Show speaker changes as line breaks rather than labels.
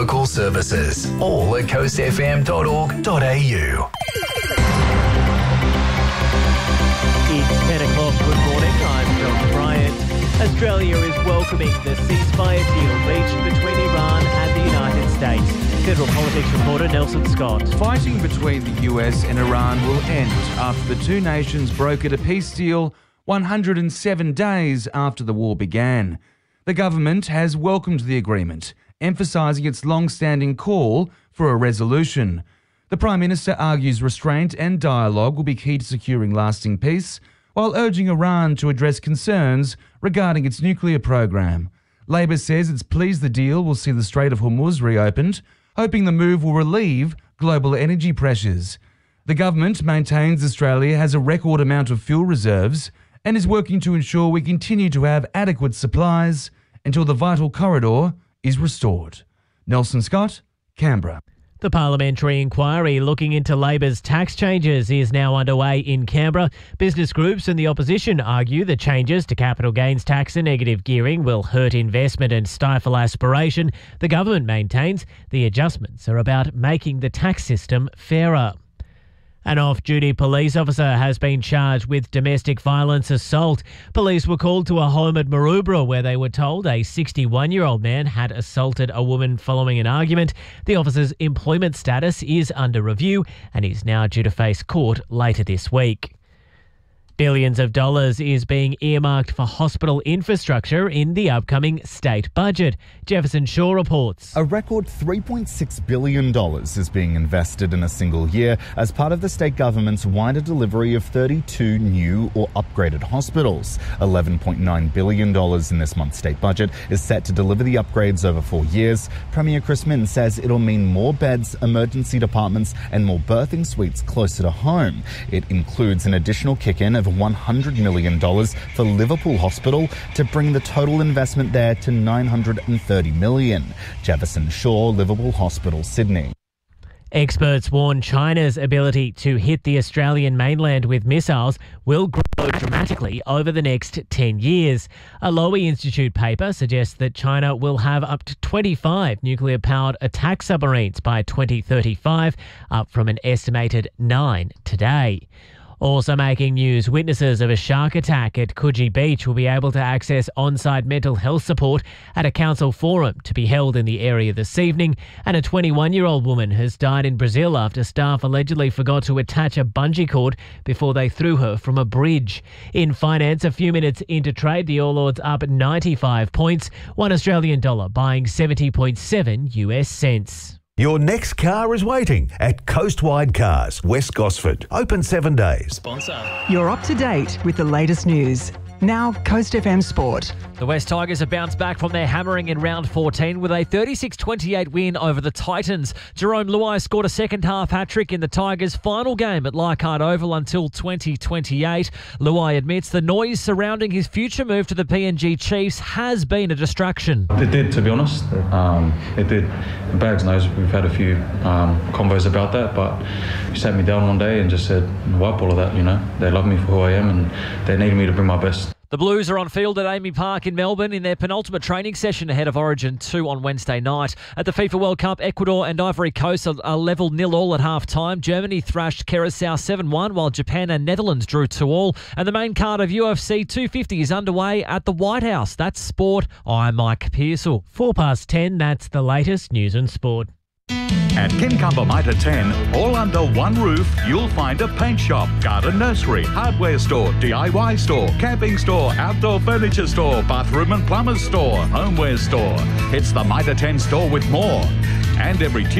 local services. All at coastfm.org.au.
It's 10 o'clock. Good morning. I'm John Bryant. Australia is welcoming the ceasefire deal reached between Iran and the United States. Federal politics reporter Nelson Scott.
Fighting between the US and Iran will end after the two nations brokered a peace deal 107 days after the war began. The government has welcomed the agreement, emphasising its long-standing call for a resolution. The Prime Minister argues restraint and dialogue will be key to securing lasting peace, while urging Iran to address concerns regarding its nuclear program. Labor says it's pleased the deal will see the Strait of Hormuz reopened, hoping the move will relieve global energy pressures. The government maintains Australia has a record amount of fuel reserves and is working to ensure we continue to have adequate supplies until the vital corridor is restored. Nelson Scott, Canberra.
The parliamentary inquiry looking into Labor's tax changes is now underway in Canberra. Business groups and the opposition argue the changes to capital gains tax and negative gearing will hurt investment and stifle aspiration. The government maintains the adjustments are about making the tax system fairer. An off-duty police officer has been charged with domestic violence assault. Police were called to a home at Maroubra where they were told a 61-year-old man had assaulted a woman following an argument. The officer's employment status is under review and is now due to face court later this week. Billions of dollars is being earmarked for hospital infrastructure in the upcoming state budget. Jefferson Shaw reports.
A record $3.6 billion is being invested in a single year as part of the state government's wider delivery of 32 new or upgraded hospitals. $11.9 billion in this month's state budget is set to deliver the upgrades over 4 years. Premier Chris Minns says it'll mean more beds, emergency departments and more birthing suites closer to home. It includes an additional kick-in of $100 million for Liverpool Hospital to bring the total investment there to $930 million. Jefferson Shaw, Liverpool Hospital, Sydney.
Experts warn China's ability to hit the Australian mainland with missiles will grow dramatically over the next 10 years. A Lowy Institute paper suggests that China will have up to 25 nuclear-powered attack submarines by 2035, up from an estimated 9 today. Also making news, witnesses of a shark attack at Coogee Beach will be able to access on-site mental health support at a council forum to be held in the area this evening. And a 21-year-old woman has died in Brazil after staff allegedly forgot to attach a bungee cord before they threw her from a bridge. In finance, a few minutes into trade, the All Ords up 95 points, $1 Australian buying 70.7 US cents.
Your next car is waiting at Coastwide Cars, West Gosford. Open 7 days.
Sponsor.
You're up to date with the latest news. Now, Coast FM Sport.
The West Tigers have bounced back from their hammering in round 14 with a 36-28 win over the Titans. Jerome Luai scored a second-half hat-trick in the Tigers' final game at Leichhardt Oval until 2028. Luai admits the noise surrounding his future move to the PNG Chiefs has been a distraction.
It did, to be honest. It did. Bags knows we've had a few convos about that, but he sat me down one day and just said, wipe all of that, They love me for who I am and they needed me to bring my best.
The Blues are on field at Amy Park in Melbourne in their penultimate training session ahead of Origin 2 on Wednesday night. At the FIFA World Cup, Ecuador and Ivory Coast are level 0-0 at half-time. Germany thrashed Curacao 7-1, while Japan and Netherlands drew 2-2. And the main card of UFC 250 is underway at the White House. That's sport. I'm Mike Pearsall. 10:04, that's the latest news and sport.
At Kincumber Mitre 10, all under one roof, you'll find a paint shop, garden nursery, hardware store, DIY store, camping store, outdoor furniture store, bathroom and plumber's store, homeware store. It's the Mitre 10 store with more. And every